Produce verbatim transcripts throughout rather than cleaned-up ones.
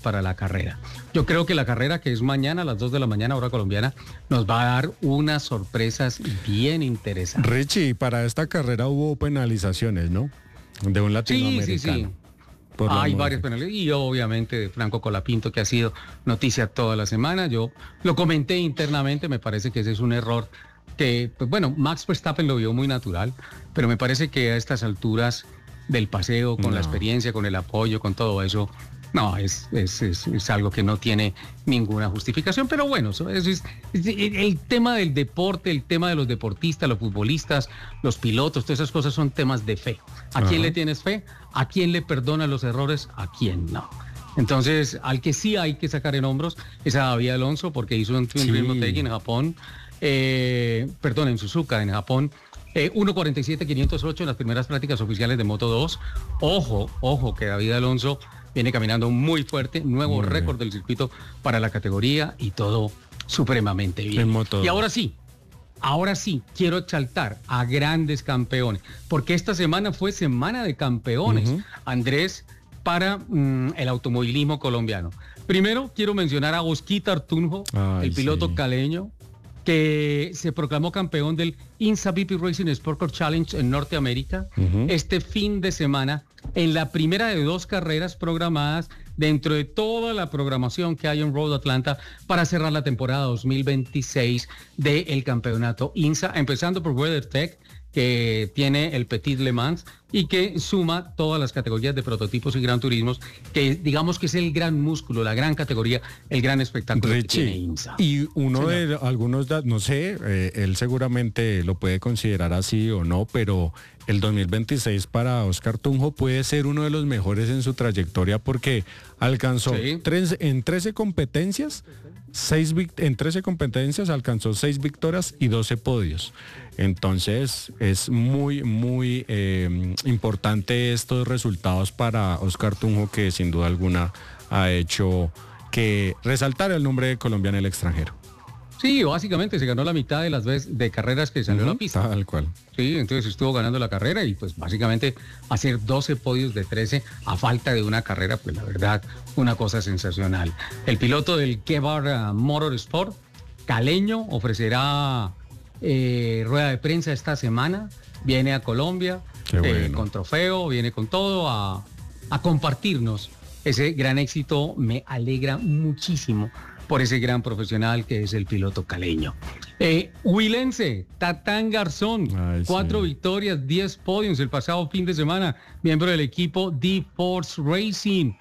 para la carrera. Yo creo que la carrera, que es mañana a las dos de la mañana, hora colombiana, nos va a dar unas sorpresas bien interesantes. Richie, para esta carrera hubo penalizaciones, ¿no? De un latinoamericano. Sí, sí, sí. Hay varias penalidades y obviamente de Franco Colapinto, que ha sido noticia toda la semana. Yo lo comenté internamente, me parece que ese es un error que, pues bueno, Max Verstappen lo vio muy natural, pero me parece que a estas alturas del paseo, con no. la experiencia, con el apoyo, con todo eso, no, es, es, es, es algo que no tiene ninguna justificación. Pero bueno, eso es, es, es el tema del deporte, el tema de los deportistas, los futbolistas, los pilotos, todas esas cosas son temas de fe. ¿A Ajá. quién le tienes fe? ¿A quién le perdona los errores? ¿A quién no? Entonces, al que sí hay que sacar en hombros es a David Alonso, porque hizo un Twin sí. Rim Motegi en Japón, eh, perdón, en Suzuka, en Japón, eh, uno cuarenta y siete quinientos ocho en las primeras prácticas oficiales de Moto dos. Ojo, ojo, que David Alonso viene caminando muy fuerte, nuevo récord del circuito para la categoría y todo supremamente bien. Y ahora sí, ahora sí, quiero exaltar a grandes campeones, porque esta semana fue semana de campeones, uh-huh. Andrés, para mm, el automovilismo colombiano. Primero, quiero mencionar a Osquita Artunjo, Ay, el piloto sí. caleño, que se proclamó campeón del INSA V P Racing Sport Car Challenge en Norteamérica uh-huh. este fin de semana, en la primera de dos carreras programadas dentro de toda la programación que hay en Road Atlanta para cerrar la temporada dos mil veintiséis del campeonato INSA, empezando por WeatherTech, que tiene el Petit Le Mans y que suma todas las categorías de prototipos y gran turismos, que digamos que es el gran músculo, la gran categoría, el gran espectáculo Richie, que tiene INSA. Y uno sí, de no. algunos, no sé, eh, él seguramente lo puede considerar así o no, pero el dos mil veintiséis para Oscar Tunjo puede ser uno de los mejores en su trayectoria, porque alcanzó sí. tres, en trece competencias, seis, en trece competencias alcanzó seis victorias y doce podios. Entonces es muy, muy eh, importante estos resultados para Oscar Tunjo, que sin duda alguna ha hecho que resaltar el nombre de Colombia en el extranjero. Sí, básicamente se ganó la mitad de las veces de carreras que salió uh-huh, a la pista. Tal cual. Sí, entonces estuvo ganando la carrera y pues básicamente hacer doce podios de trece a falta de una carrera, pues la verdad, una cosa sensacional. El piloto del Guevara Motorsport, caleño, ofrecerá eh, rueda de prensa esta semana, viene a Colombia bueno. eh, con trofeo, viene con todo a, a compartirnos ese gran éxito. Me alegra muchísimo por ese gran profesional que es el piloto caleño. Eh, Huilense, Tatán Garzón, Ay, cuatro sí. victorias, diez podios el pasado fin de semana, miembro del equipo D-Force Racing,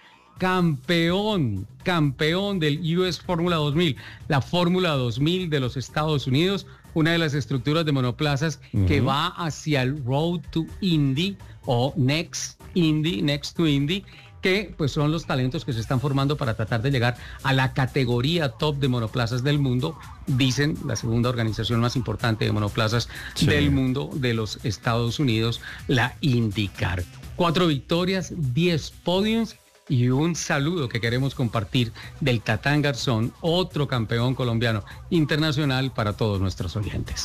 campeón, campeón del U S Fórmula dos mil, la Fórmula dos mil de los Estados Unidos, una de las estructuras de monoplazas uh-huh. que va hacia el Road to Indy o Next Indy, Next to Indy, que pues son los talentos que se están formando para tratar de llegar a la categoría top de monoplazas del mundo, dicen la segunda organización más importante de monoplazas sí. del mundo de los Estados Unidos, la IndyCar. Cuatro victorias, diez podios y un saludo que queremos compartir del Tatán Garzón, otro campeón colombiano internacional para todos nuestros oyentes.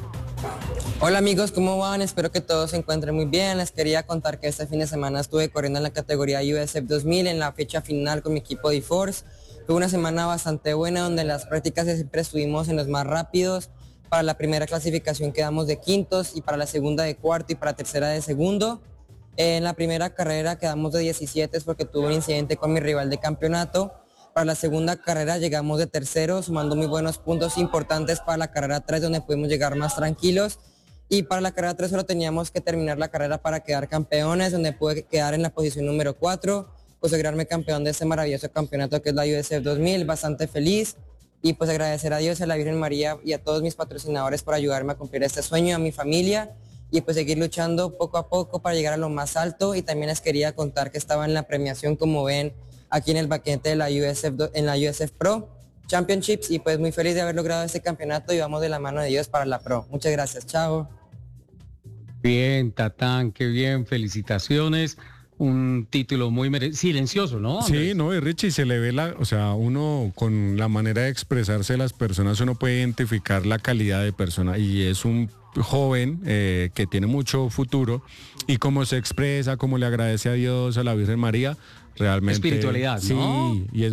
Hola amigos, ¿cómo van? Espero que todos se encuentren muy bien. Les quería contar que este fin de semana estuve corriendo en la categoría U S F dos mil en la fecha final con mi equipo D-Force. Fue una semana bastante buena donde en las prácticas siempre estuvimos en los más rápidos. Para la primera clasificación quedamos de quintos y para la segunda de cuarto y para la tercera de segundo. En la primera carrera quedamos de diecisiete porque tuve un incidente con mi rival de campeonato. Para la segunda carrera llegamos de tercero, sumando muy buenos puntos importantes para la carrera tres, donde pudimos llegar más tranquilos. Y para la carrera tres solo teníamos que terminar la carrera para quedar campeones, donde pude quedar en la posición número cuatro, consagrarme campeón de este maravilloso campeonato que es la U S F dos mil, bastante feliz. Y pues agradecer a Dios, a la Virgen María y a todos mis patrocinadores por ayudarme a cumplir este sueño, a mi familia, y pues seguir luchando poco a poco para llegar a lo más alto. Y también les quería contar que estaba en la premiación, como ven, aquí en el baquete de la U S F, en la U S F Pro Championships, y pues muy feliz de haber logrado este campeonato y vamos de la mano de Dios para la Pro. Muchas gracias, chao. Bien, Tatán, qué bien, felicitaciones. Un título muy mere- silencioso, ¿no, Andrés? Sí, no, y Richie, se le ve la, o sea, uno con la manera de expresarse de las personas, uno puede identificar la calidad de persona, y es un joven eh, que tiene mucho futuro, y cómo se expresa, cómo le agradece a Dios, a la Virgen María, realmente. Espiritualidad, sí, ¿no? y es